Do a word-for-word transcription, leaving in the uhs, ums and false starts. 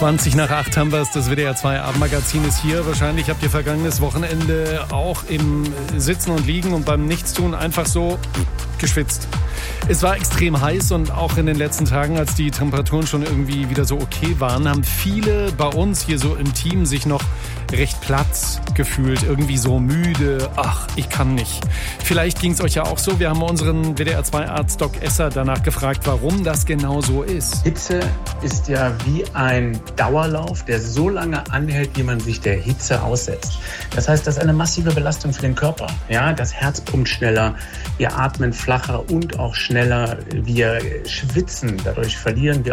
zwanzig nach acht haben wir es, das W D R zwei Abendmagazin ist hier. Wahrscheinlich habt ihr vergangenes Wochenende auch im Sitzen und Liegen und beim Nichtstun einfach so geschwitzt. Es war extrem heiß und auch in den letzten Tagen, als die Temperaturen schon irgendwie wieder so okay waren, haben viele bei uns hier so im Team sich noch recht platt gefühlt, irgendwie so müde. Ach, ich kann nicht. Vielleicht ging es euch ja auch so. Wir haben unseren W D R zwei Arzt Doc Esser danach gefragt, warum das genau so ist. Hitze ist ja wie ein Dauerlauf, der so lange anhält, wie man sich der Hitze aussetzt. Das heißt, das ist eine massive Belastung für den Körper. Ja, das Herz pumpt schneller, wir atmen flacher und auch schneller. Wir schwitzen, dadurch verlieren wir